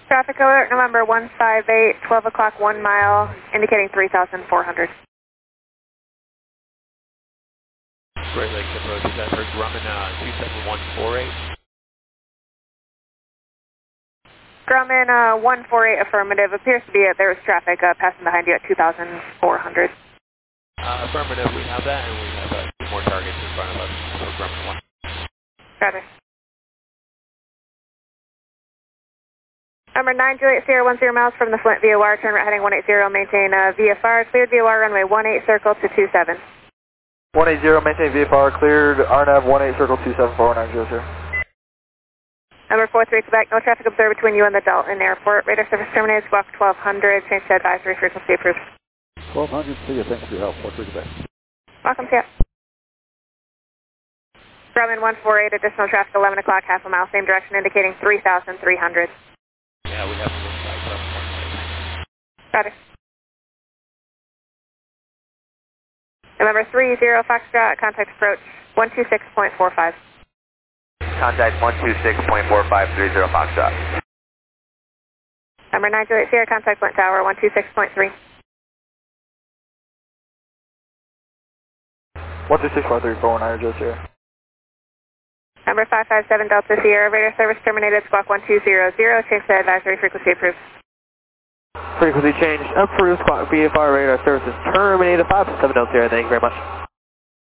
Traffic alert, November 158, 12 o'clock, 1 mile, indicating 3,400. Great Lakes approach, is that for Grumman 27148? Grumman 148, affirmative. Appears to be there was traffic passing behind you at 2,400. Affirmative, we have that, and we have 2 more targets in front of us for Grumman 1. Roger. Number 9 Juliet Sierra 10 miles from the Flint VOR, turn right heading 180, maintain VFR, cleared VOR runway 18 circle to 27. 180, maintain VFR, cleared RNAV 18 circle 27490. Number 43 Quebec, no traffic observed between you and the Dalton Airport. Radar service terminated, squawk 1200, change to advisory, frequency approved. 1200, see you, thanks for your help, 43 Quebec. Welcome, Cap. Grumman 148, additional traffic 11 o'clock, half a mile, same direction, indicating 3,300. Yeah, we have to look like from Roger. November 30 Foxtrot, contact approach 126.45. Contact 126.4530 Foxtrot. Number 9 Juliet Sierra, contact Flint Tower 126.3. 126.349 Juliet Sierra. Number 557 Delta Sierra, radar service terminated, squawk 1200, change to advisory, frequency approved. Frequency changed, approved, squawk VFR radar services terminated, 557 Delta Sierra, thank you very much.